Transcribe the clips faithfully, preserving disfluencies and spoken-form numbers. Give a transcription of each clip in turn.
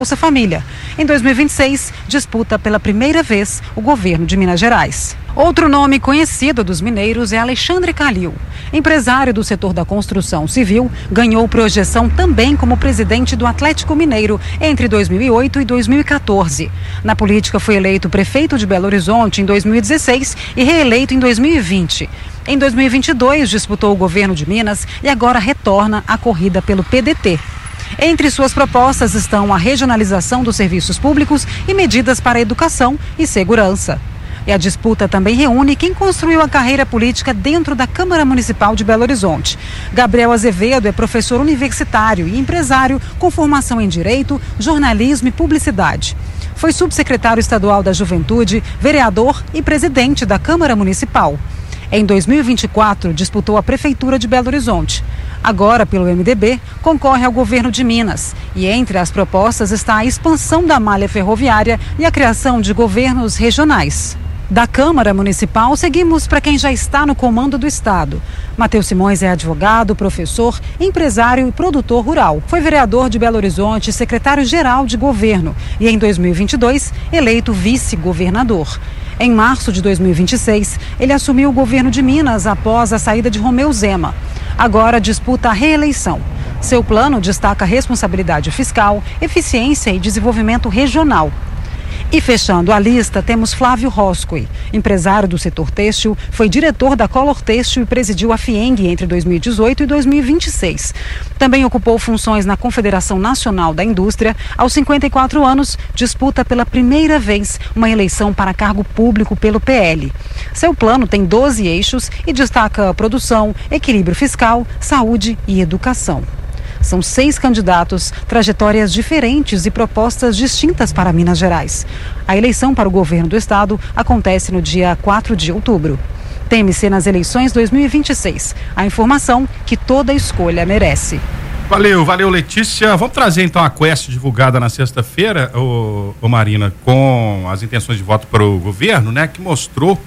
Bolsa Família. Em dois mil e vinte e seis, disputa pela primeira vez o governo de Minas Gerais. Outro nome conhecido dos mineiros é Alexandre Calil. Empresário do setor da construção civil, ganhou projeção também como presidente do Atlético Mineiro entre dois mil e oito e dois mil e quatorze. Na política, foi eleito prefeito de Belo Horizonte em dois mil e dezesseis e reeleito em dois mil e vinte. Em dois mil e vinte e dois, disputou o governo de Minas e agora retorna à corrida pelo P D T. Entre suas propostas estão a regionalização dos serviços públicos e medidas para a educação e segurança. E a disputa também reúne quem construiu a carreira política dentro da Câmara Municipal de Belo Horizonte. Gabriel Azevedo é professor universitário e empresário com formação em Direito, Jornalismo e Publicidade. Foi subsecretário estadual da Juventude, vereador e presidente da Câmara Municipal. Em dois mil e vinte e quatro, disputou a Prefeitura de Belo Horizonte. Agora, pelo M D B, concorre ao governo de Minas. E entre as propostas está a expansão da malha ferroviária e a criação de governos regionais. Da Câmara Municipal, seguimos para quem já está no comando do Estado. Matheus Simões é advogado, professor, empresário e produtor rural. Foi vereador de Belo Horizonte e secretário-geral de governo. E em dois mil e vinte e dois, eleito vice-governador. Em março de dois mil e vinte e seis, ele assumiu o governo de Minas após a saída de Romeu Zema. Agora disputa a reeleição. Seu plano destaca responsabilidade fiscal, eficiência e desenvolvimento regional. E fechando a lista, temos Flávio Roscoe, empresário do setor têxtil, foi diretor da Color Têxtil e presidiu a FIENG entre dois mil e dezoito e dois mil e vinte e seis. Também ocupou funções na Confederação Nacional da Indústria. Aos cinquenta e quatro anos, disputa pela primeira vez uma eleição para cargo público pelo P L. Seu plano tem doze eixos e destaca produção, equilíbrio fiscal, saúde e educação. São seis candidatos, trajetórias diferentes e propostas distintas para Minas Gerais. A eleição para o governo do estado acontece no dia quatro de outubro. T M C nas eleições dois mil e vinte e seis. A informação que toda escolha merece. Valeu, valeu, Letícia. Vamos trazer então a quest divulgada na sexta-feira, ô, ô Marina, com as intenções de voto para o governo, né? Que mostrou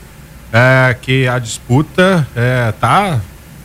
é, que a disputa é, tá,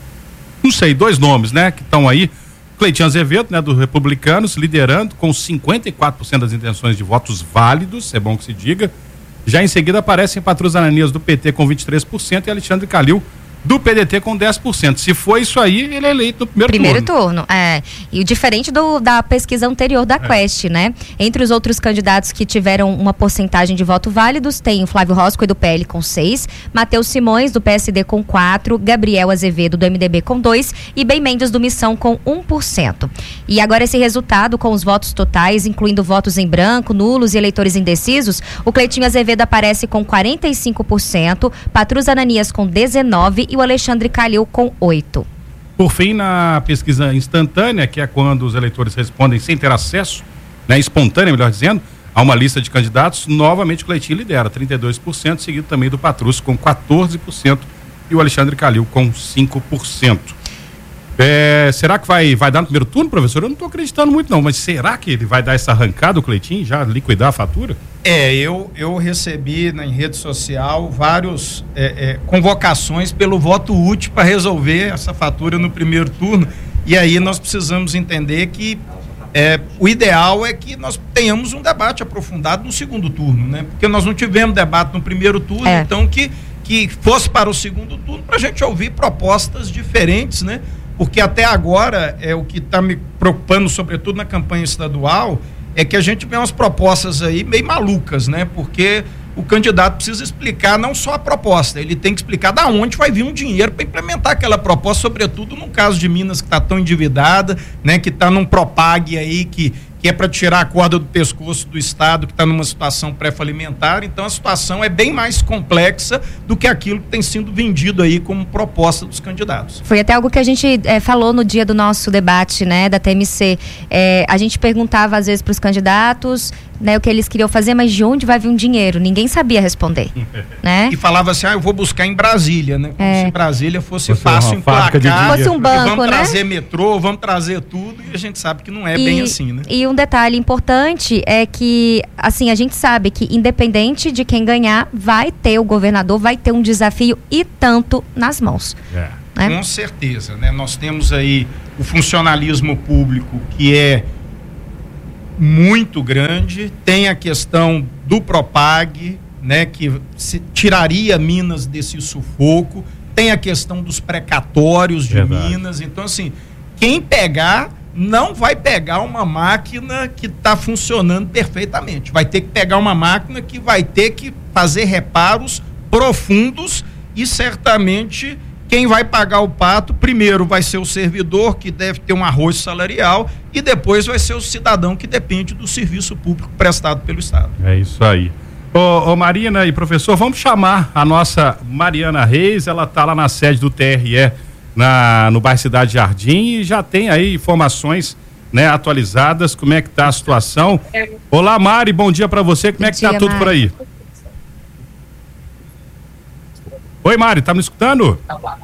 não sei, dois nomes, né? Que estão aí. Cleitinho Azevedo, né, do Republicanos, liderando com cinquenta e quatro por cento das intenções de votos válidos, é bom que se diga. Já em seguida aparecem Patrus Ananias do P T com vinte e três por cento e Alexandre Calil do P D T com dez por cento. Se for isso aí, ele é eleito no primeiro, primeiro turno. Primeiro turno, é. E diferente do, da pesquisa anterior da é. Quest, né? Entre os outros candidatos que tiveram uma porcentagem de voto válidos, tem o Flávio Roscoe do P L com seis, Matheus Simões do P S D com quatro, Gabriel Azevedo do M D B com dois e Ben Mendes do Missão com um por cento. E agora esse resultado com os votos totais, incluindo votos em branco, nulos e eleitores indecisos, o Cleitinho Azevedo aparece com quarenta e cinco por cento, Patrus Ananias com dezenove por cento e o Alexandre Calil com oito por cento. Por fim, na pesquisa instantânea, que é quando os eleitores respondem sem ter acesso, né, espontânea, melhor dizendo, a uma lista de candidatos, novamente o Cleitinho lidera, trinta e dois por cento, seguido também do Patrus com quatorze por cento e o Alexandre Calil com cinco por cento. É, será que vai, vai dar no primeiro turno, professor? Eu não estou acreditando muito não, mas será que ele vai dar essa arrancada, o Cleitinho, já liquidar a fatura? É, eu, eu recebi na, em rede social vários é, é, convocações pelo voto útil para resolver essa fatura no primeiro turno, e aí nós precisamos entender que é, o ideal é que nós tenhamos um debate aprofundado no segundo turno, né? Porque nós não tivemos debate no primeiro turno, é. então que, que fosse para o segundo turno para a gente ouvir propostas diferentes, né? Porque até agora, é o que está me preocupando, sobretudo na campanha estadual, é que a gente vê umas propostas aí meio malucas, né? Porque o candidato precisa explicar não só a proposta, ele tem que explicar da onde vai vir um dinheiro para implementar aquela proposta, sobretudo no caso de Minas, que está tão endividada, né? Que está num Propag aí que, que é para tirar a corda do pescoço do Estado, que está numa situação pré-falimentar. Então a situação é bem mais complexa do que aquilo que tem sido vendido aí como proposta dos candidatos. Foi até algo que a gente é, falou no dia do nosso debate, né, da T M C. É, a gente perguntava às vezes para os candidatos, né, o que eles queriam fazer, mas de onde vai vir um dinheiro? Ninguém sabia responder, né? E falava assim, ah, eu vou buscar em Brasília, né? Como é. se Brasília fosse, fosse fácil emplacar, fosse um banco, vamos né? trazer metrô, vamos trazer tudo, e a gente sabe que não é e, bem assim, né? E um detalhe importante é que, assim, a gente sabe que independente de quem ganhar, vai ter o governador, vai ter um desafio e tanto nas mãos. É. Né? Com certeza, né? Nós temos aí o funcionalismo público, que é muito grande, tem a questão do Propag, né, que se tiraria Minas desse sufoco, tem a questão dos precatórios de Verdade. Minas. Então, assim, quem pegar não vai pegar uma máquina que está funcionando perfeitamente, vai ter que pegar uma máquina que vai ter que fazer reparos profundos, e certamente quem vai pagar o pato primeiro vai ser o servidor, que deve ter um arroz salarial, e depois vai ser o cidadão que depende do serviço público prestado pelo Estado. É isso aí. Ô, ô Marina e professor, vamos chamar a nossa Mariana Reis, ela está lá na sede do T R E, na, no bairro Cidade Jardim, e já tem aí informações, né, atualizadas, como é que está a situação. Olá, Mari, bom dia para você, como bom é que está tudo Mari. Por aí? Oi, Mari, tá me escutando?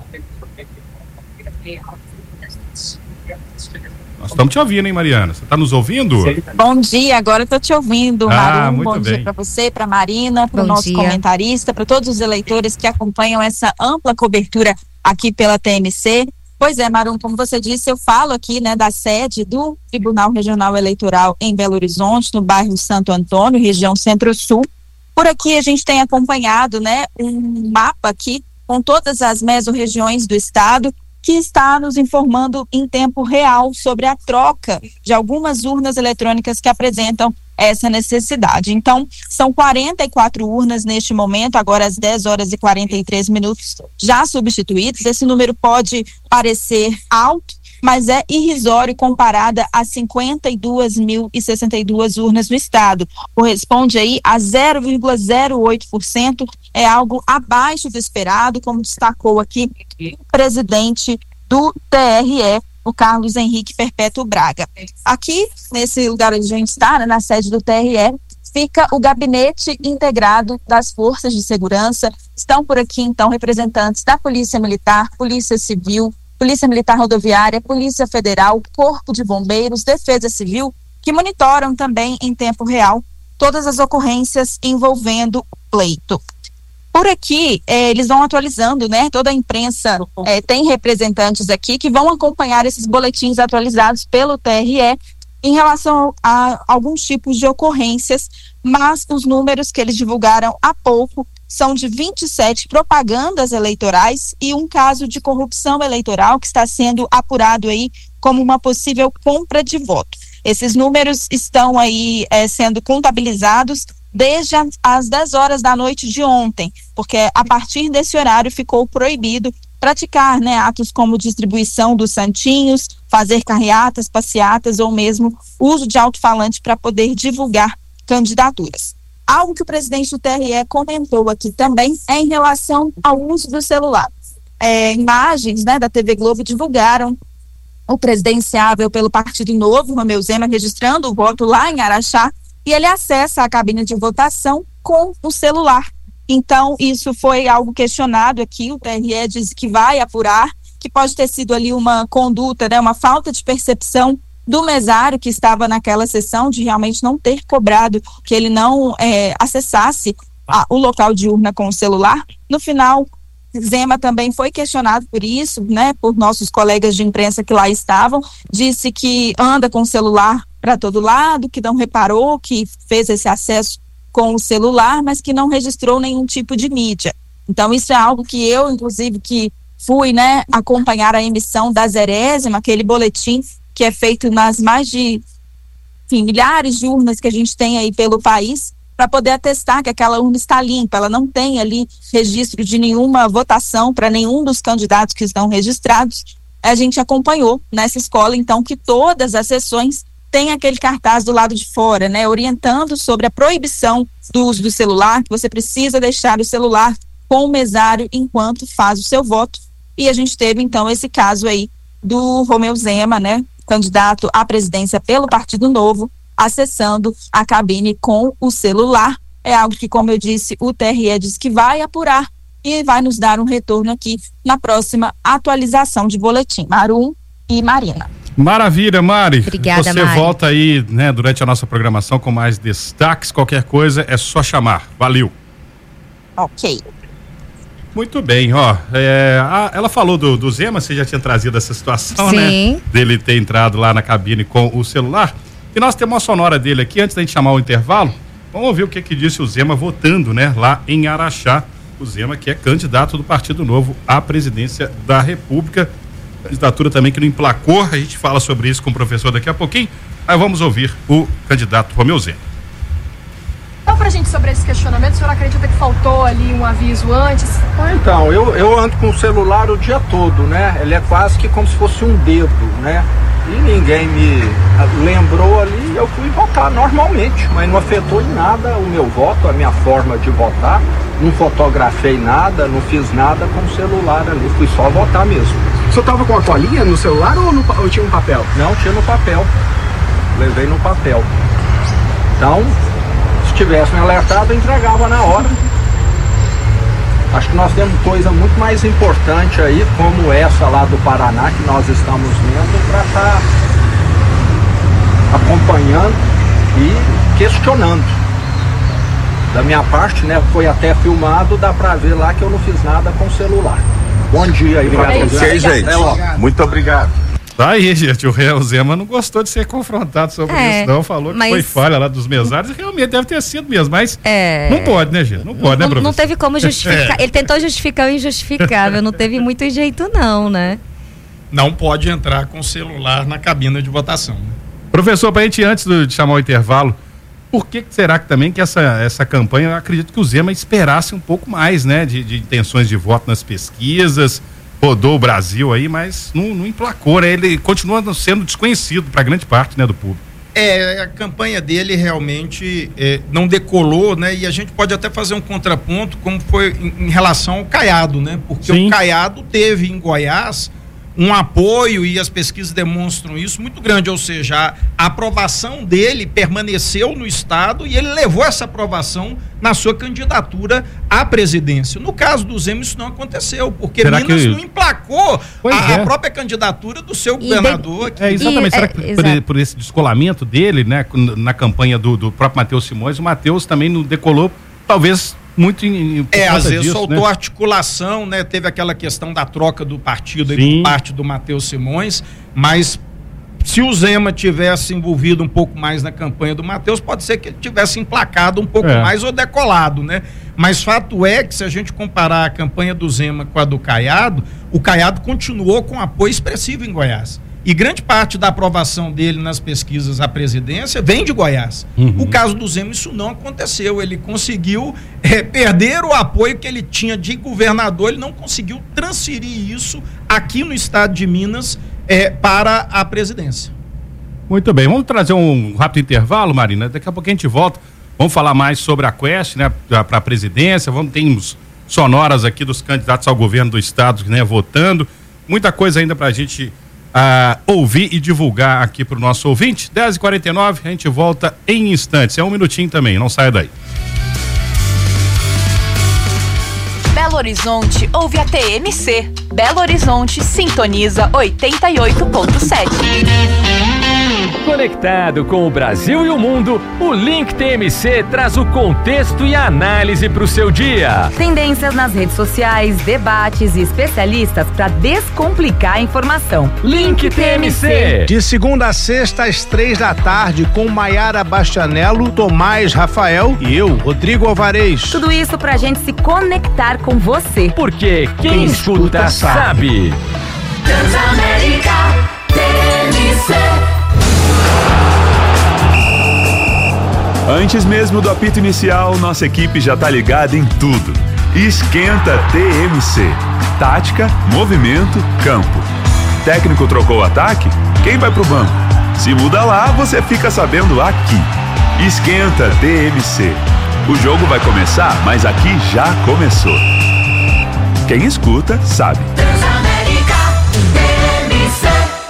Nós estamos te ouvindo, hein, Mariana? Você está nos ouvindo? Bom dia, agora eu tô te ouvindo, ah, Maru. Bom bem. dia para você, para Marina, para o nosso dia. Comentarista, para todos os eleitores que acompanham essa ampla cobertura aqui pela T M C. Pois é, Maru, como você disse, eu falo aqui, né, da sede do Tribunal Regional Eleitoral em Belo Horizonte, no bairro Santo Antônio, região Centro-Sul. Por aqui a gente tem acompanhado, né, um mapa aqui com todas as mesorregiões do estado, que está nos informando em tempo real sobre a troca de algumas urnas eletrônicas que apresentam essa necessidade. Então, são quarenta e quatro urnas neste momento, agora às dez horas e quarenta e três minutos, já substituídas. Esse número pode parecer alto, mas é irrisório comparada a cinquenta e duas mil e sessenta e duas urnas no estado. Corresponde aí a zero vírgula zero oito por cento, é algo abaixo do esperado, como destacou aqui o presidente do T R E, o Carlos Henrique Perpétuo Braga. Aqui, nesse lugar onde a gente está, né, na sede do T R E, fica o Gabinete Integrado das Forças de Segurança. Estão por aqui, então, representantes da Polícia Militar, Polícia Civil, Polícia Militar Rodoviária, Polícia Federal, Corpo de Bombeiros, Defesa Civil, que monitoram também em tempo real todas as ocorrências envolvendo o pleito. Por aqui, eh, eles vão atualizando, né? Toda a imprensa eh, tem representantes aqui que vão acompanhar esses boletins atualizados pelo T R E em relação a alguns tipos de ocorrências, mas os números que eles divulgaram há pouco são de vinte e sete propagandas eleitorais e um caso de corrupção eleitoral que está sendo apurado aí como uma possível compra de voto. Esses números estão aí eh, sendo contabilizados desde as dez horas da noite de ontem, porque a partir desse horário ficou proibido praticar, né, atos como distribuição dos santinhos, fazer carreatas, passeatas ou mesmo uso de alto-falante para poder divulgar candidaturas. Algo que o presidente do T R E comentou aqui também é em relação ao uso do celular. É, imagens, né, da T V Globo divulgaram o presidenciável pelo Partido Novo, Romeu Zema, registrando o voto lá em Araxá, e ele acessa a cabine de votação com o celular. Então, isso foi algo questionado aqui, o T R E diz que vai apurar, que pode ter sido ali uma conduta, né, uma falta de percepção do mesário que estava naquela sessão, de realmente não ter cobrado que ele não é, acessasse a, o local de urna com o celular. No final, Zema também foi questionado por isso, né, por nossos colegas de imprensa que lá estavam, disse que anda com o celular para todo lado, que não reparou que fez esse acesso com o celular, mas que não registrou nenhum tipo de mídia. Então, isso é algo que eu, inclusive, que fui, né, acompanhar a emissão da zerésima, aquele boletim que é feito nas mais de, enfim, milhares de urnas que a gente tem aí pelo país, para poder atestar que aquela urna está limpa, ela não tem ali registro de nenhuma votação para nenhum dos candidatos que estão registrados. A gente acompanhou nessa escola, então, que todas as sessões têm aquele cartaz do lado de fora, né, orientando sobre a proibição do uso do celular, que você precisa deixar o celular com o mesário enquanto faz o seu voto. E a gente teve, então, esse caso aí do Romeu Zema, né, candidato à presidência pelo Partido Novo, acessando a cabine com o celular. É algo que, como eu disse, o T R E diz que vai apurar e vai nos dar um retorno aqui na próxima atualização de boletim. Marum e Marina. Maravilha, Mari. Obrigada, Você Mari. volta aí, né, durante a nossa programação com mais destaques. Qualquer coisa é só chamar. Valeu. Ok. Muito bem, ó. É, a, ela falou do, do Zema, você já tinha trazido essa situação, Sim. né? Dele ter entrado lá na cabine com o celular. E nós temos uma sonora dele aqui, antes da gente chamar o intervalo. Vamos ouvir o que que disse o Zema votando, né, lá em Araxá. O Zema, que é candidato do Partido Novo à presidência da República. Candidatura também que não emplacou. A gente fala sobre isso com o professor daqui a pouquinho. Aí vamos ouvir o candidato Romeu Zema. Então, pra gente sobre esse questionamento, o senhor acredita que faltou ali um aviso antes? Então, eu, eu ando com o celular o dia todo, né? Ele é quase que como se fosse um dedo, né? E ninguém me lembrou ali, eu fui votar normalmente, mas não afetou em nada o meu voto, a minha forma de votar. Não fotografei nada, não fiz nada com o celular ali, fui só votar mesmo. O senhor tava com a colinha no celular ou, no, ou tinha um papel? Não, tinha no papel. Levei no papel. Então, se tivesse me alertado, eu entregava na hora. Acho que nós temos coisa muito mais importante aí, como essa lá do Paraná, que nós estamos vendo, para estar tá acompanhando e questionando. Da minha parte, né, foi até filmado, dá para ver lá que eu não fiz nada com o celular. Bom dia aí para vocês, gente. Muito obrigado. Tá aí, gente, o Zema não gostou de ser confrontado sobre é, isso, não, falou que mas... foi falha lá dos mesários, e realmente deve ter sido mesmo, mas é... não pode, né, gente, não pode, não, né, professor? Não teve como justificar, é. Ele tentou justificar o injustificável, não teve muito jeito não, né? Não pode entrar com o celular na cabina de votação. Professor, pra gente, antes de chamar o intervalo, por que será que também que essa, essa campanha, eu acredito que o Zema esperasse um pouco mais, né, de, de intenções de voto nas pesquisas, rodou o Brasil aí, mas não, não emplacou, né? Ele continua sendo desconhecido para grande parte, né, do público. É, a campanha dele realmente é, não decolou, né? E a gente pode até fazer um contraponto como foi em, em relação ao Caiado, né? Porque Sim. o Caiado teve em Goiás um apoio, e as pesquisas demonstram isso, muito grande, ou seja, a aprovação dele permaneceu no estado e ele levou essa aprovação na sua candidatura à presidência. No caso do Zema isso não aconteceu, porque Será Minas que... não emplacou a, é. a própria candidatura do seu governador. De... É, exatamente, e, Será que é, por, por esse descolamento dele, né, na campanha do, do próprio Matheus Simões, o Matheus também não decolou, talvez... muito em, em É, às vezes disso, soltou né? articulação, né? Teve aquela questão da troca do partido aí por parte do Matheus Simões, mas se o Zema tivesse envolvido um pouco mais na campanha do Matheus, pode ser que ele tivesse emplacado um pouco é. mais ou decolado, né? Mas fato é que se a gente comparar a campanha do Zema com a do Caiado, o Caiado continuou com apoio expressivo em Goiás. E grande parte da aprovação dele nas pesquisas à presidência vem de Goiás. Uhum. O caso do Zema, isso não aconteceu. Ele conseguiu é, perder o apoio que ele tinha de governador, ele não conseguiu transferir isso aqui no estado de Minas é, para a presidência. Muito bem, vamos trazer um rápido intervalo, Marina. Daqui a pouco a gente volta. Vamos falar mais sobre a Quest, né, para a presidência. Vamos ter uns sonoras aqui dos candidatos ao governo do estado, né, votando. Muita coisa ainda para a gente Uh, ouvir e divulgar aqui para o nosso ouvinte. dez e quarenta e nove, a gente volta em instantes. É um minutinho também, não saia daí. Belo Horizonte ouve a T M C. Belo Horizonte sintoniza oitenta e oito ponto sete. Conectado com o Brasil e o mundo, o Link T M C traz o contexto e a análise para o seu dia. Tendências nas redes sociais, debates e especialistas para descomplicar a informação. Link T M C. De segunda a sexta às três da tarde, com Maiara Bastianello, Tomás Rafael e eu, Rodrigo Alvarez. Tudo isso pra gente se conectar com você. Porque quem, quem escuta, escuta sabe. Transamérica T M C. Antes mesmo do apito inicial, nossa equipe já tá ligada em tudo. Esquenta T M C. Tática, movimento, campo. Técnico trocou o ataque? Quem vai pro banco? Se muda lá, você fica sabendo aqui. Esquenta T M C. O jogo vai começar, mas aqui já começou. Quem escuta, sabe. Transamérica T M C.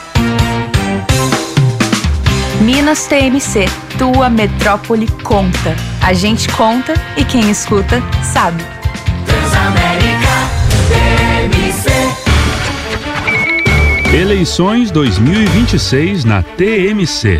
Minas T M C, tua metrópole conta. A gente conta e quem escuta sabe. Transamérica T M C. Eleições dois mil e vinte e seis na T M C.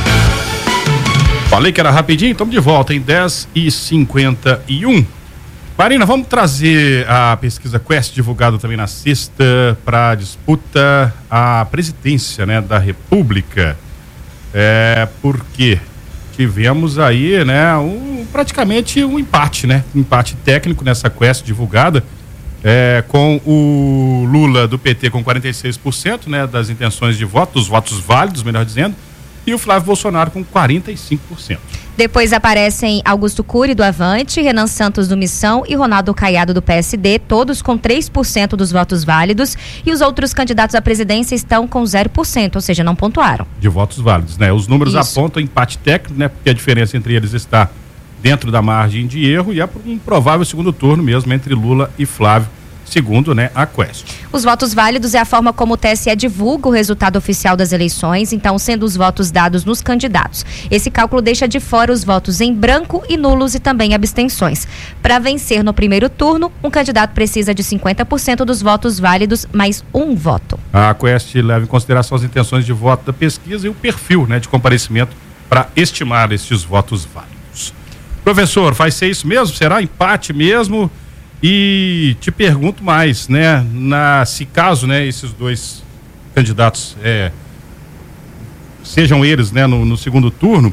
Falei que era rapidinho, estamos de volta em dez e cinquenta e um. Marina, vamos trazer a pesquisa Quest, divulgada também na sexta, para a disputa à presidência, né, da República. É, porque tivemos aí, né, um, praticamente um empate, né? Um empate técnico nessa Quest divulgada, é, com o Lula do P T com quarenta e seis por cento, né, das intenções de voto, dos votos válidos, melhor dizendo, e o Flávio Bolsonaro com quarenta e cinco por cento. Depois aparecem Augusto Cury do Avante, Renan Santos do Missão e Ronaldo Caiado do P S D, todos com três por cento dos votos válidos, e os outros candidatos à presidência estão com zero por cento, ou seja, não pontuaram. De votos válidos, né? Os números Isso. apontam empate técnico, né? Porque a diferença entre eles está dentro da margem de erro e é um provável segundo turno mesmo entre Lula e Flávio, segundo, né, a Quest. Os votos válidos é a forma como o T S E divulga o resultado oficial das eleições, então sendo os votos dados nos candidatos. Esse cálculo deixa de fora os votos em branco e nulos e também abstenções. Para vencer no primeiro turno, um candidato precisa de cinquenta por cento dos votos válidos mais um voto. A Quest leva em consideração as intenções de voto da pesquisa e o perfil, né, de comparecimento para estimar estes votos válidos. Professor, vai ser isso mesmo? Será empate mesmo? E te pergunto mais, né, na, se caso, né, esses dois candidatos é, sejam eles, né, no, no segundo turno,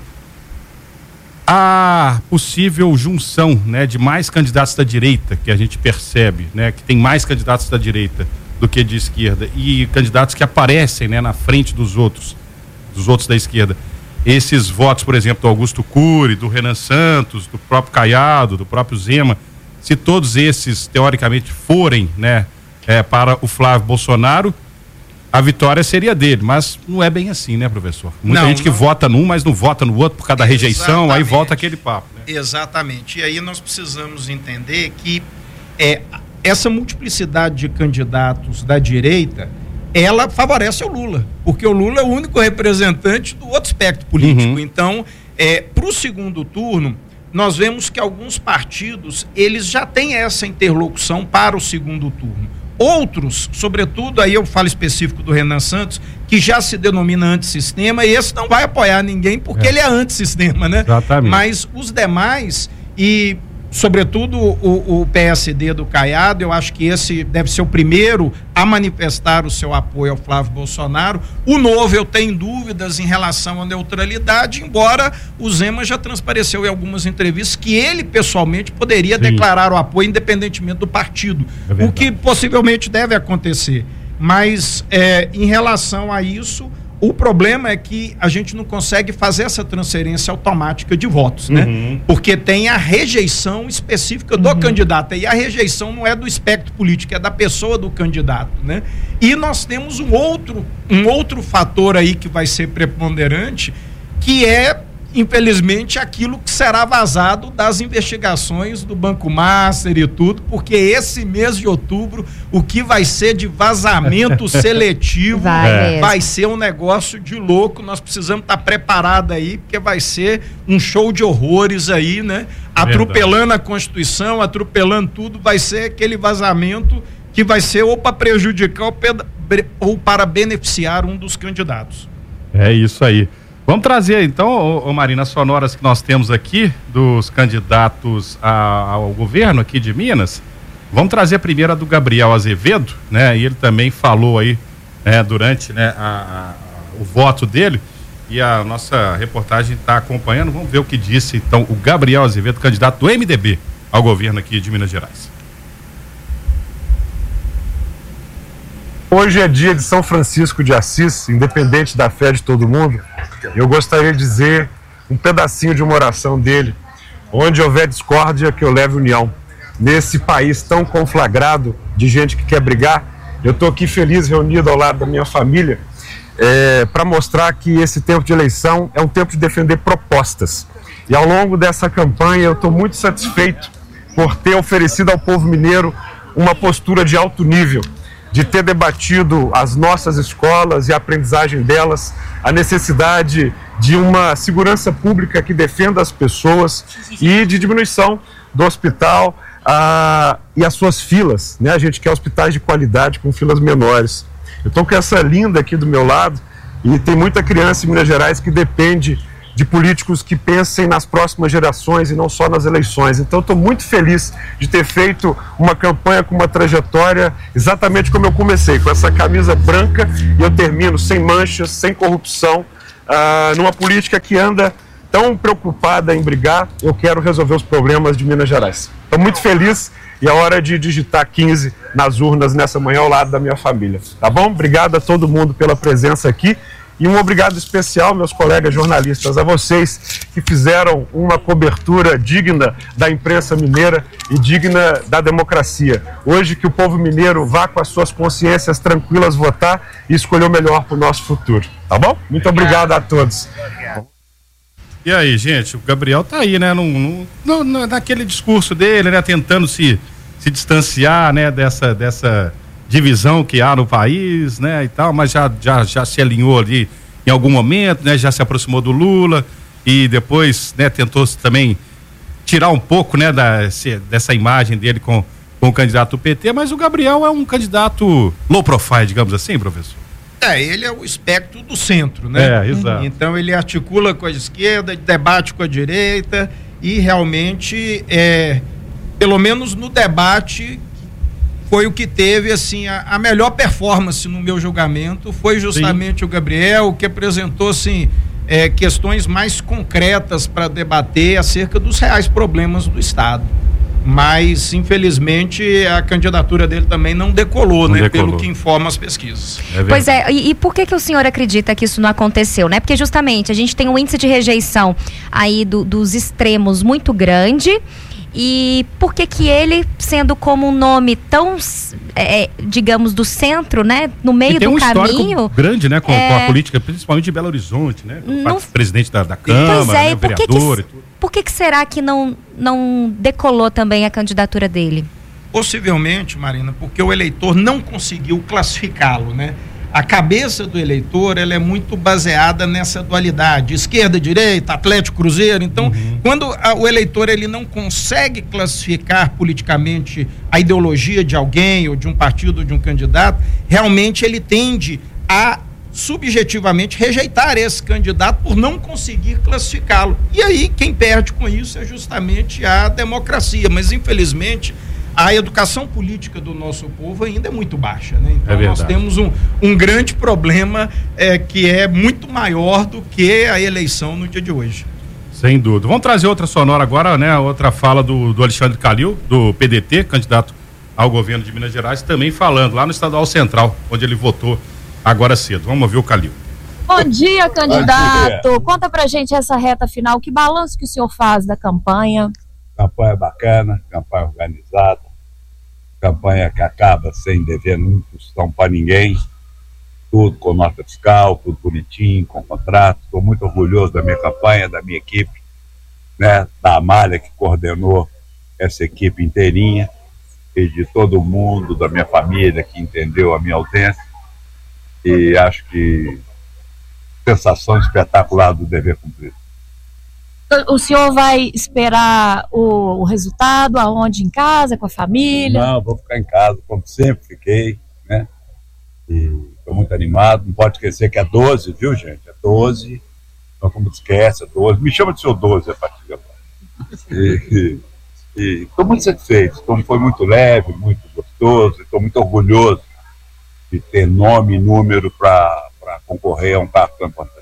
a possível junção, né, de mais candidatos da direita, que a gente percebe, né, que tem mais candidatos da direita do que de esquerda, e candidatos que aparecem, né, na frente dos outros, dos outros da esquerda. Esses votos, por exemplo, do Augusto Cury, do Renan Santos, do próprio Caiado, do próprio Zema, se todos esses, teoricamente, forem, né, é, para o Flávio Bolsonaro, a vitória seria dele, mas não é bem assim, né, professor? Muita não, gente que não. vota num, mas não vota no outro por causa da rejeição, Exatamente. aí volta aquele papo, né? Exatamente. E aí nós precisamos entender que é, essa multiplicidade de candidatos da direita, ela favorece o Lula, porque o Lula é o único representante do outro espectro político. Uhum. Então, é, para o segundo turno, nós vemos que alguns partidos, eles já têm essa interlocução para o segundo turno. Outros, sobretudo, aí eu falo específico do Renan Santos, que já se denomina antissistema, e esse não vai apoiar ninguém porque é. ele é antissistema, né? Exatamente. Mas os demais, e sobretudo o, o P S D do Caiado, eu acho que esse deve ser o primeiro a manifestar o seu apoio ao Flávio Bolsonaro. O Novo, eu tenho dúvidas em relação à neutralidade, embora o Zema já transpareceu em algumas entrevistas que ele pessoalmente poderia Sim. declarar o apoio independentemente do partido, é o que possivelmente deve acontecer. Mas é, em relação a isso, o problema é que a gente não consegue fazer essa transferência automática de votos, né? Uhum. Porque tem a rejeição específica do uhum. candidato, e a rejeição não é do espectro político, é da pessoa do candidato, né? E nós temos um outro, um outro fator aí que vai ser preponderante, que é, infelizmente, aquilo que será vazado das investigações do Banco Master e tudo, porque esse mês de outubro, o que vai ser de vazamento seletivo vai, vai ser um negócio de louco. Nós precisamos estar preparados aí, porque vai ser um show de horrores aí, né? Atropelando Verdade. a Constituição, atropelando tudo, vai ser aquele vazamento que vai ser ou para prejudicar ou, ou para beneficiar um dos candidatos. É isso aí. Vamos trazer então, ô, ô Marina, as sonoras que nós temos aqui dos candidatos a, ao governo aqui de Minas. Vamos trazer a primeira do Gabriel Azevedo, né? E ele também falou aí, né, durante, né, a, a, o voto dele, e a nossa reportagem está acompanhando. Vamos ver o que disse então o Gabriel Azevedo, candidato do M D B ao governo aqui de Minas Gerais. Hoje é dia de São Francisco de Assis, independente da fé de todo mundo. Eu gostaria de dizer um pedacinho de uma oração dele: onde houver discórdia, que eu leve união. Nesse país tão conflagrado de gente que quer brigar, eu estou aqui feliz, reunido ao lado da minha família, é, para mostrar que esse tempo de eleição é um tempo de defender propostas. E ao longo dessa campanha eu estou muito satisfeito por ter oferecido ao povo mineiro uma postura de alto nível, de ter debatido as nossas escolas e a aprendizagem delas, a necessidade de uma segurança pública que defenda as pessoas e de diminuição do hospital a, e as suas filas, né? A gente quer hospitais de qualidade com filas menores. Eu estou com essa linda aqui do meu lado e tem muita criança em Minas Gerais que depende de políticos que pensem nas próximas gerações e não só nas eleições. Então, estou muito feliz de ter feito uma campanha com uma trajetória exatamente como eu comecei, com essa camisa branca, e eu termino sem manchas, sem corrupção, uh, numa política que anda tão preocupada em brigar. Eu quero resolver os problemas de Minas Gerais. Estou muito feliz e é hora de digitar quinze nas urnas nessa manhã ao lado da minha família. Tá bom? Obrigado a todo mundo pela presença aqui. E um obrigado especial, meus colegas jornalistas, a vocês que fizeram uma cobertura digna da imprensa mineira e digna da democracia. Hoje que o povo mineiro vá com as suas consciências tranquilas votar e escolher o melhor para o nosso futuro. Tá bom? Muito obrigado a todos. E aí, gente, o Gabriel tá aí, né, num, num, num, naquele discurso dele, né, tentando se, se distanciar, né, dessa, dessa divisão que há no país, né, e tal, mas já, já, já se alinhou ali em algum momento, né, já se aproximou do Lula e depois, né, tentou também tirar um pouco, né, da, se, dessa imagem dele com, com o candidato do P T, mas o Gabriel é um candidato low profile, digamos assim, professor? É, ele é o espectro do centro, né? É, exato. Então ele articula com a esquerda, debate com a direita e realmente, é, pelo menos no debate, foi o que teve assim a, a melhor performance no meu julgamento, foi justamente Sim. o Gabriel, que apresentou assim, é, questões mais concretas para debater acerca dos reais problemas do Estado. Mas, infelizmente, a candidatura dele também não decolou, não né? Decolou. Pelo que informam as pesquisas. É pois é, e, e por que que o senhor acredita que isso não aconteceu, né? Porque justamente a gente tem um índice de rejeição aí do, dos extremos muito grande. E por que que ele, sendo como um nome tão, é, digamos, do centro, né, no meio do um caminho, grande, né, com, é... com a política, principalmente de Belo Horizonte, né, não... presidente da, da Câmara, pois é, né, por vereador que que, e tudo. Por que que será que não, não decolou também a candidatura dele? Possivelmente, Marina, porque o eleitor não conseguiu classificá-lo, né? A cabeça do eleitor, ela é muito baseada nessa dualidade, esquerda, direita, Atlético, Cruzeiro. Então, uhum. quando a, o eleitor ele não consegue classificar politicamente a ideologia de alguém, ou de um partido, ou de um candidato, realmente ele tende a, subjetivamente, rejeitar esse candidato por não conseguir classificá-lo. E aí, quem perde com isso é justamente a democracia. Mas, infelizmente, a educação política do nosso povo ainda é muito baixa, né? Então é nós temos um, um grande problema é, que é muito maior do que a eleição no dia de hoje. Sem dúvida. Vamos trazer outra sonora agora, né? Outra fala do, do Alexandre Calil, do P D T, candidato ao governo de Minas Gerais, também falando lá no Estadual Central, onde ele votou agora cedo. Vamos ouvir o Calil. Bom dia, candidato. Bom dia. Conta pra gente essa reta final, que balanço que o senhor faz da campanha? Campanha bacana, campanha organizada, campanha que acaba sem dever nunca para ninguém, tudo com nota fiscal, tudo bonitinho, com contrato. Estou muito orgulhoso da minha campanha, da minha equipe, né, da Amália, que coordenou essa equipe inteirinha, e de todo mundo, da minha família, que entendeu a minha ausência, e acho que sensação espetacular do dever cumprido. O senhor vai esperar o, o resultado aonde? Em casa, com a família? Não, vou ficar em casa, como sempre fiquei, né? E estou muito animado. Não pode esquecer que é doze, viu, gente? É doze. Então, como esquece, é doze. Me chama de seu doze a partir de agora. E estou muito satisfeito. Então, foi muito leve, muito gostoso. Estou muito orgulhoso de ter nome e número para concorrer a um cargo tão importante.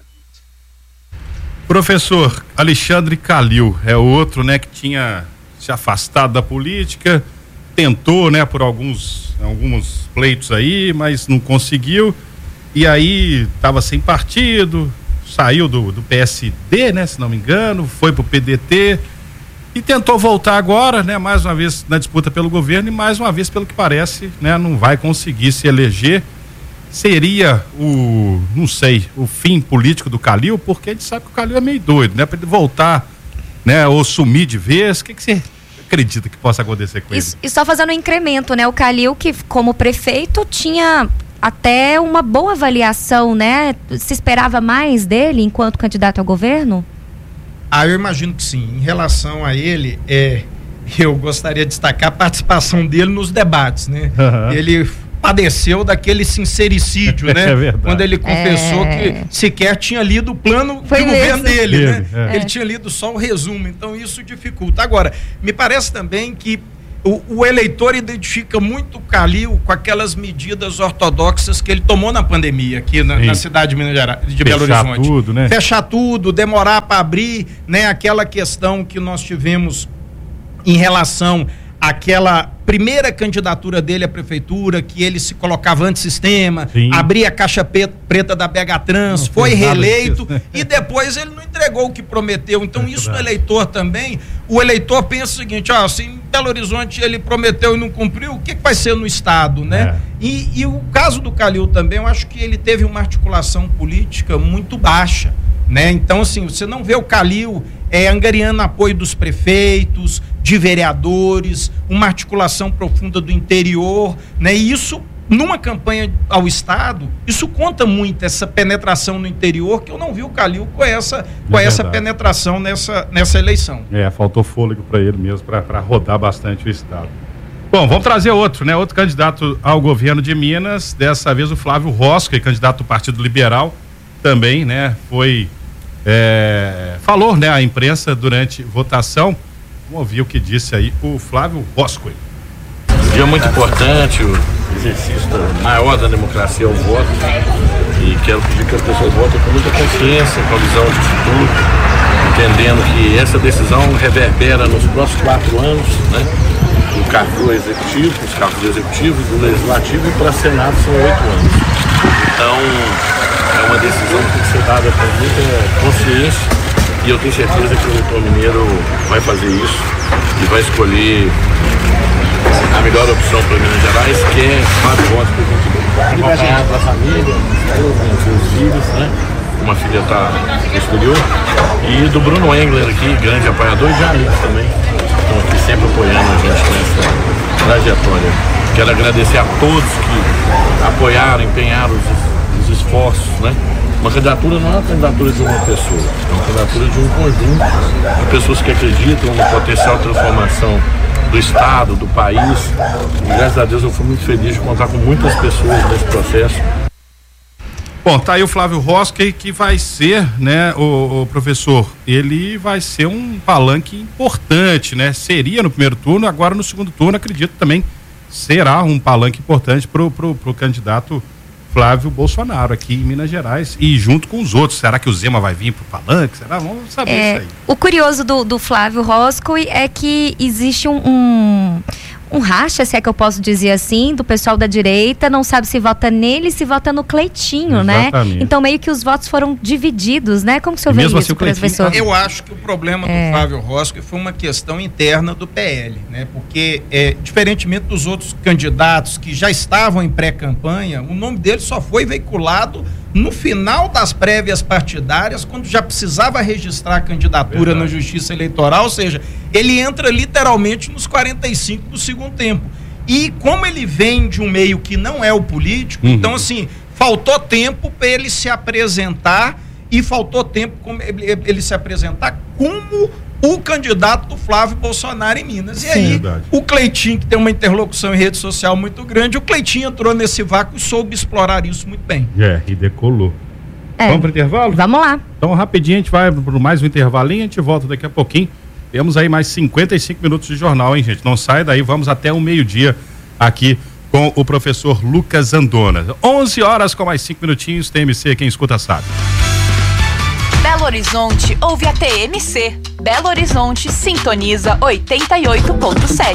Professor Alexandre Calil é outro, né, que tinha se afastado da política, tentou, né, por alguns, alguns pleitos aí, mas não conseguiu, e aí estava sem partido, saiu do, do P S D, né, se não me engano, foi pro P D T e tentou voltar agora, né, mais uma vez na disputa pelo governo e mais uma vez, pelo que parece, né, não vai conseguir se eleger. Seria o, não sei, o fim político do Calil, porque a gente sabe que o Calil é meio doido, né? Para ele voltar, né? Ou sumir de vez, o que que você acredita que possa acontecer com Isso, ele? E só fazendo um incremento, né? O Calil, que como prefeito tinha até uma boa avaliação, né? Se esperava mais dele enquanto candidato ao governo? Ah, eu imagino que sim. Em relação a ele, é, eu gostaria de destacar a participação dele nos debates, né? Uhum. Ele padeceu daquele sincericídio, né? É verdade. Quando ele confessou É. que sequer tinha lido o plano Foi de governo mesmo. dele, né? É. Ele tinha lido só o resumo, então isso dificulta. Agora, me parece também que o, o eleitor identifica muito o Calil com aquelas medidas ortodoxas que ele tomou na pandemia aqui na, na cidade de Minas Gerais, de Belo Fechar Horizonte. tudo, né? Fechar tudo, demorar para abrir, né? Aquela questão que nós tivemos em relação àquela primeira candidatura dele à prefeitura, que ele se colocava antissistema, Sim. abria a caixa pe- preta da B H Trans, Não foi fez nada reeleito disso, né? e depois ele não entregou o que prometeu. Então, É isso no verdade. eleitor também, o eleitor pensa o seguinte, ó, se em Belo Horizonte ele prometeu e não cumpriu, o que, que vai ser no estado, né? É. E, e o caso do Calil também, eu acho que ele teve uma articulação política muito baixa, né? Então, assim, você não vê o Calil é, angariando apoio dos prefeitos, de vereadores, uma articulação profunda do interior, né? E isso, numa campanha ao Estado, isso conta muito, essa penetração no interior, que eu não vi o Calil com essa, com É essa verdade. penetração nessa, nessa eleição. É, faltou fôlego para ele mesmo, para rodar bastante o estado. Bom, vamos trazer outro, né? Outro candidato ao governo de Minas, dessa vez o Flávio Rosca, candidato do Partido Liberal, também, né? Foi, é, falou, né, à imprensa durante votação. Vamos ouvir o que disse aí o Flávio Rosca. Um dia muito importante, o exercício maior da democracia é o voto, e quero pedir que as pessoas votem com muita consciência, com a visão de futuro, entendendo que essa decisão reverbera nos próximos quatro anos, né? Do cargo executivo, os cargos executivos, do legislativo, e para Senado são oito anos. Então, é uma decisão que tem que ser dada com muita consciência, e eu tenho certeza que o eleitor mineiro vai fazer isso e vai escolher a melhor opção para Minas Gerais, que é quatro votos para o gente acompanhar para a família, com seus filhos, né? Uma filha está no exterior, e do Bruno Engler aqui, grande apoiador, e de amigos também, estão aqui sempre apoiando a gente nessa trajetória. Quero agradecer a todos que apoiaram, empenharam os, os esforços, né? Uma candidatura não é uma candidatura de uma pessoa, é uma candidatura de um conjunto de pessoas que acreditam no potencial de transformação do Estado, do país. E graças a Deus eu fui muito feliz de contar com muitas pessoas nesse processo. Bom, tá aí o Flávio Rosca, que vai ser, né, o, o professor, ele vai ser um palanque importante, né? Seria no primeiro turno, agora no segundo turno, acredito também será um palanque importante pro, pro, pro candidato Flávio Bolsonaro aqui em Minas Gerais e junto com os outros. Será que o Zema vai vir pro palanque? Será? Vamos saber É, isso aí. o curioso do, do Flávio Rosca é que existe um, um, um racha, se é que eu posso dizer assim, do pessoal da direita, não sabe se vota nele, se vota no Cleitinho, Exatamente. né? Então meio que os votos foram divididos, né? Como que o senhor E vê mesmo isso, assim o Cleitinho- professor? Eu acho que o problema É. do Flávio Rosca foi uma questão interna do P L, né? Porque, é, diferentemente dos outros candidatos que já estavam em pré-campanha, o nome dele só foi veiculado no final das prévias partidárias, quando já precisava registrar a candidatura Verdade. na Justiça Eleitoral, ou seja, ele entra literalmente nos quarenta e cinco do segundo tempo. E como ele vem de um meio que não é o político, Uhum. então assim, faltou tempo para ele se apresentar e faltou tempo como ele, ele se apresentar como o candidato do Flávio Bolsonaro em Minas. E Sim. aí, Verdade. o Cleitinho, que tem uma interlocução em rede social muito grande, o Cleitinho entrou nesse vácuo e soube explorar isso muito bem. É, e decolou. É. Vamos pro intervalo? Vamos lá. Então, rapidinho, a gente vai por mais um intervalinho, a gente volta daqui a pouquinho. Temos aí mais cinquenta e cinco minutos de jornal, hein, gente? Não sai daí, vamos até o meio-dia aqui com o professor Lucas Andona. onze horas com mais cinco minutinhos, T M C, quem escuta sabe. Belo Horizonte ouve a T M C. Belo Horizonte sintoniza oitenta e oito ponto sete.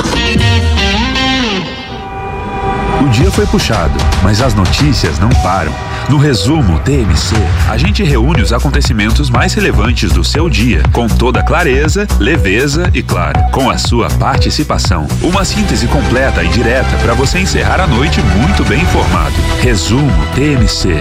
O dia foi puxado, mas as notícias não param. No resumo T M C, a gente reúne os acontecimentos mais relevantes do seu dia, com toda clareza, leveza e, claro, com a sua participação. Uma síntese completa e direta para você encerrar a noite muito bem informado. Resumo T M C,